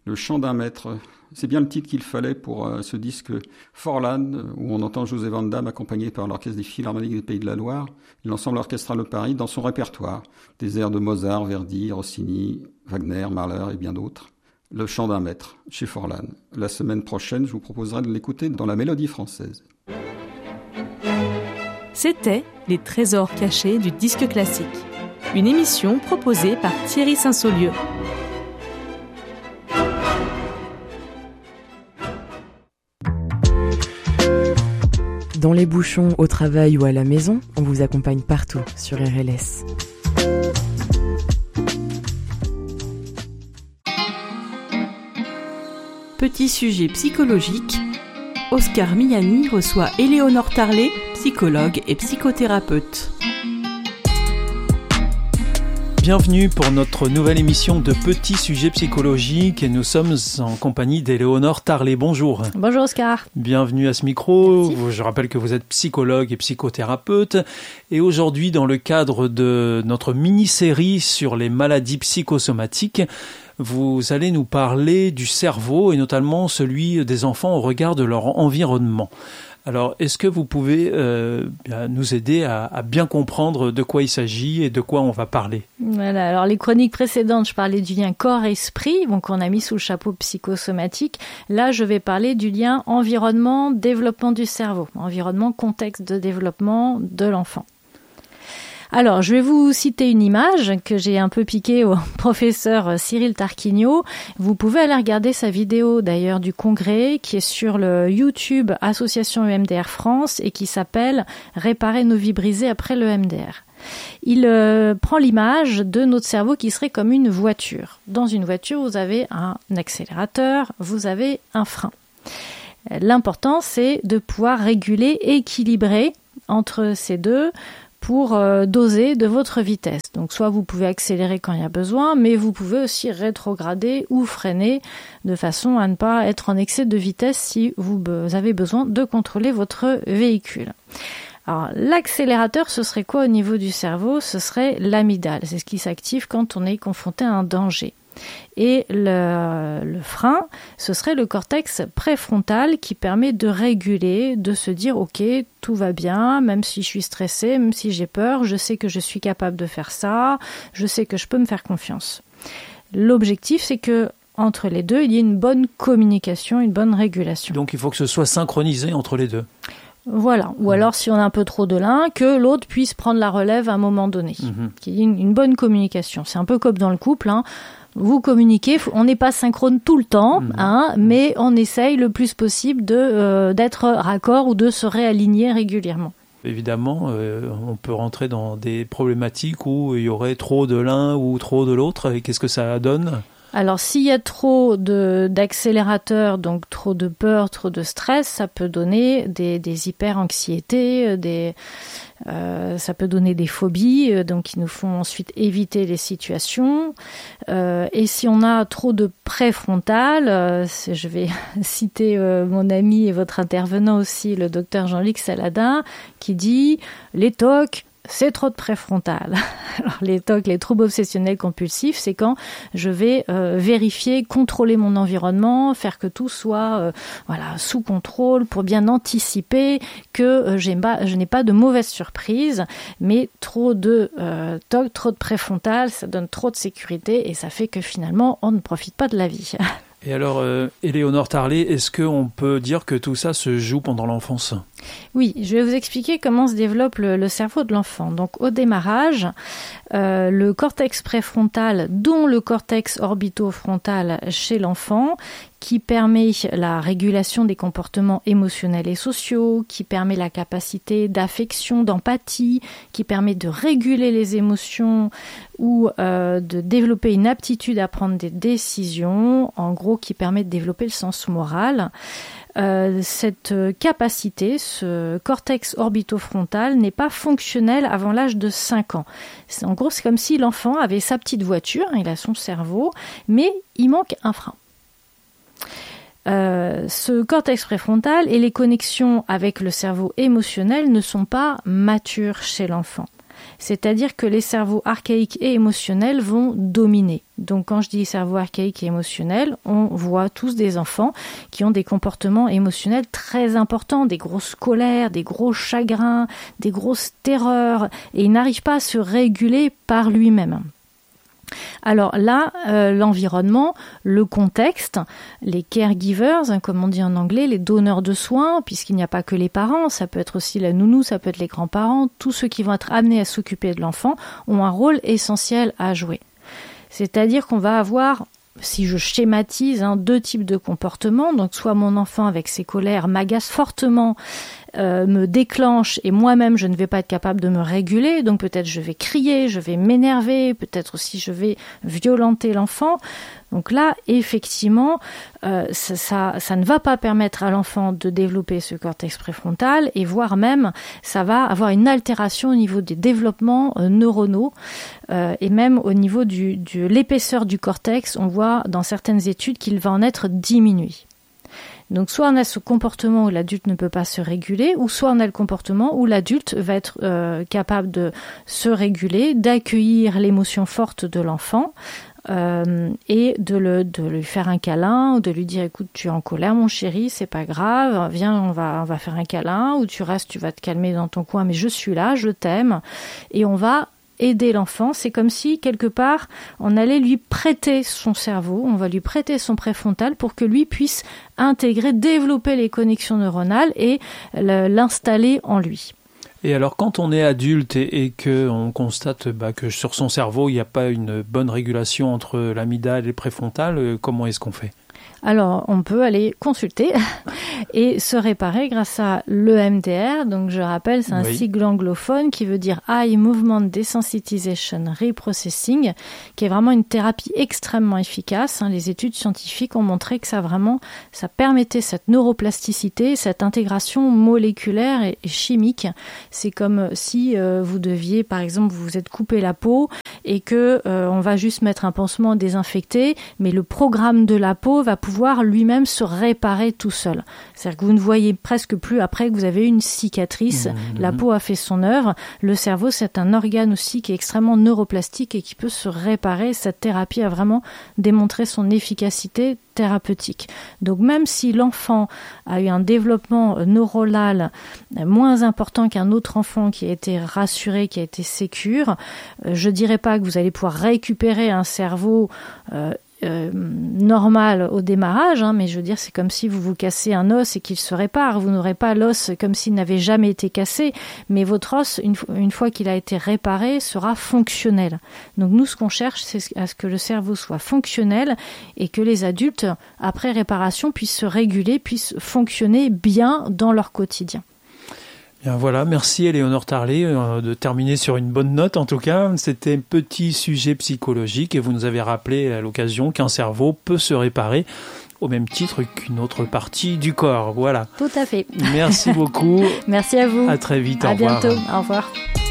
Le chant d'un maître, c'est bien le titre qu'il fallait pour ce disque Forlane, où on entend José Van Damme accompagné par l'Orchestre des Philharmoniques des Pays de la Loire, l'ensemble orchestral de Paris dans son répertoire, des airs de Mozart, Verdi, Rossini, Wagner, Mahler et bien d'autres. Le chant d'un maître, chez Forlane. La semaine prochaine, je vous proposerai de l'écouter dans la Mélodie française. C'était Les trésors cachés du disque classique, une émission proposée par Thierry Saint-Saulieu. Dans les bouchons, au travail ou à la maison, on vous accompagne partout sur RLS. Petit sujet psychologique, Oscar Miani reçoit Éléonore Tarlet, psychologue et psychothérapeute. Bienvenue pour notre nouvelle émission de Petits sujets psychologiques et nous sommes en compagnie d'Éléonore Tarlet. Bonjour. Bonjour Oscar. Bienvenue à ce micro. Merci. Je rappelle que vous êtes psychologue et psychothérapeute et aujourd'hui dans le cadre de notre mini-série sur les maladies psychosomatiques, vous allez nous parler du cerveau et notamment celui des enfants au regard de leur environnement. Alors, est-ce que vous pouvez nous aider à bien comprendre de quoi il s'agit et de quoi on va parler ? Voilà, alors les chroniques précédentes, je parlais du lien corps-esprit, donc on a mis sous le chapeau psychosomatique. Là, je vais parler du lien environnement-développement du cerveau, environnement, contexte de développement de l'enfant. Alors, je vais vous citer une image que j'ai un peu piquée au professeur Cyril Tarquinio. Vous pouvez aller regarder sa vidéo d'ailleurs du congrès qui est sur le YouTube Association EMDR France et qui s'appelle « Réparer nos vies brisées après le EMDR ». Il prend l'image de notre cerveau qui serait comme une voiture. Dans une voiture, vous avez un accélérateur, vous avez un frein. L'important, c'est de pouvoir réguler, équilibrer entre ces deux pour doser de votre vitesse. Donc soit vous pouvez accélérer quand il y a besoin, mais vous pouvez aussi rétrograder ou freiner de façon à ne pas être en excès de vitesse si vous avez besoin de contrôler votre véhicule. Alors l'accélérateur, ce serait quoi au niveau du cerveau ? Ce serait l'amygdale. C'est ce qui s'active quand on est confronté à un danger. Et le frein, ce serait le cortex préfrontal qui permet de réguler, de se dire ok, tout va bien, même si je suis stressé, même si j'ai peur, je sais que je suis capable de faire ça, je sais que je peux me faire confiance. L'objectif, c'est que entre les deux, il y ait une bonne communication, une bonne régulation. Donc il faut que ce soit synchronisé entre les deux. Voilà, ou alors si on a un peu trop de l'un, que l'autre puisse prendre la relève à un moment donné, qu'il y ait une bonne communication. C'est un peu comme dans le couple, hein. Vous communiquez, on n'est pas synchrone tout le temps, mais on essaye le plus possible d'être raccord ou de se réaligner régulièrement. Évidemment, on peut rentrer dans des problématiques où il y aurait trop de l'un ou trop de l'autre. Et qu'est-ce que ça donne ? Alors, s'il y a trop d'accélérateurs, donc trop de peur, trop de stress, ça peut donner des hyper-anxiétés, ça peut donner des phobies, donc qui nous font ensuite éviter les situations. Et si on a trop de préfrontal, je vais citer mon ami et votre intervenant aussi, le docteur Jean-Luc Saladin, qui dit « les TOC ». C'est trop de préfrontal. Alors les TOC, les troubles obsessionnels compulsifs, c'est quand je vais vérifier, contrôler mon environnement, faire que tout soit sous contrôle pour bien anticiper que je n'ai pas de mauvaises surprises. Mais trop de TOC, trop de préfrontal, ça donne trop de sécurité et ça fait que finalement on ne profite pas de la vie. Et alors, Éléonore Tarlet, est-ce qu'on peut dire que tout ça se joue pendant l'enfance ? Oui, je vais vous expliquer comment se développe le cerveau de l'enfant. Donc au démarrage, le cortex préfrontal, dont le cortex orbitofrontal chez l'enfant, qui permet la régulation des comportements émotionnels et sociaux, qui permet la capacité d'affection, d'empathie, qui permet de réguler les émotions ou de développer une aptitude à prendre des décisions, en gros qui permet de développer le sens moral. Cette capacité, ce cortex orbitofrontal n'est pas fonctionnel avant l'âge de 5 ans. En gros, c'est comme si l'enfant avait sa petite voiture, il a son cerveau, mais il manque un frein. Ce cortex préfrontal et les connexions avec le cerveau émotionnel ne sont pas matures chez l'enfant. C'est-à-dire que les cerveaux archaïques et émotionnels vont dominer. Donc quand je dis cerveau archaïque et émotionnel, on voit tous des enfants qui ont des comportements émotionnels très importants, des grosses colères, des gros chagrins, des grosses terreurs, et il n'arrive pas à se réguler par lui-même. Alors là, l'environnement, le contexte, les caregivers, comme on dit en anglais, les donneurs de soins, puisqu'il n'y a pas que les parents, ça peut être aussi la nounou, ça peut être les grands-parents, tous ceux qui vont être amenés à s'occuper de l'enfant ont un rôle essentiel à jouer. C'est-à-dire qu'on va avoir, si je schématise, deux types de comportements. Donc soit mon enfant avec ses colères m'agace fortement, me déclenche et moi-même je ne vais pas être capable de me réguler, donc peut-être je vais crier, je vais m'énerver, peut-être aussi je vais violenter l'enfant. Donc là, effectivement, ça ne va pas permettre à l'enfant de développer ce cortex préfrontal, et voire même, ça va avoir une altération au niveau des développements neuronaux, et même au niveau de l'épaisseur du cortex. On voit dans certaines études qu'il va en être diminué. Donc soit on a ce comportement où l'adulte ne peut pas se réguler, ou soit on a le comportement où l'adulte va être capable de se réguler, d'accueillir l'émotion forte de l'enfant, et de lui faire un câlin, ou de lui dire écoute, tu es en colère mon chéri, c'est pas grave, viens, on va faire un câlin, ou tu restes, tu vas te calmer dans ton coin, mais je suis là, je t'aime, et on va aider l'enfant. C'est comme si quelque part on allait lui prêter son cerveau, on va lui prêter son préfrontal pour que lui puisse intégrer, développer les connexions neuronales et l'installer en lui. Et alors, quand on est adulte et qu'on constate que sur son cerveau, il n'y a pas une bonne régulation entre l'amygdale et le préfrontal, comment est-ce qu'on fait ? Alors, on peut aller consulter et se réparer grâce à l'EMDR. Donc, je rappelle, c'est un sigle anglophone qui veut dire Eye Movement Desensitization Reprocessing, qui est vraiment une thérapie extrêmement efficace. Les études scientifiques ont montré que ça permettait cette neuroplasticité, cette intégration moléculaire et chimique. C'est comme si vous deviez, par exemple, vous vous êtes coupé la peau et que on va juste mettre un pansement désinfecté, mais le programme de la peau va pouvoir lui-même se réparer tout seul. C'est-à-dire que vous ne voyez presque plus après que vous avez une cicatrice, la peau a fait son œuvre. Le cerveau, c'est un organe aussi qui est extrêmement neuroplastique et qui peut se réparer. Cette thérapie a vraiment démontré son efficacité thérapeutique. Donc même si l'enfant a eu un développement neuronal moins important qu'un autre enfant qui a été rassuré, qui a été sécure, je dirais pas que vous allez pouvoir récupérer un cerveau normal au démarrage, mais je veux dire, c'est comme si vous vous cassez un os et qu'il se répare. Vous n'aurez pas l'os comme s'il n'avait jamais été cassé, mais votre os, une fois qu'il a été réparé, sera fonctionnel. Donc nous, ce qu'on cherche, c'est à ce que le cerveau soit fonctionnel et que les adultes, après réparation, puissent se réguler, puissent fonctionner bien dans leur quotidien. Bien voilà, merci Éléonore Tarlet de terminer sur une bonne note en tout cas. C'était un petit sujet psychologique et vous nous avez rappelé à l'occasion qu'un cerveau peut se réparer au même titre qu'une autre partie du corps. Voilà. Tout à fait. Merci beaucoup. Merci à vous. À très vite. À au revoir. bientôt. Au revoir.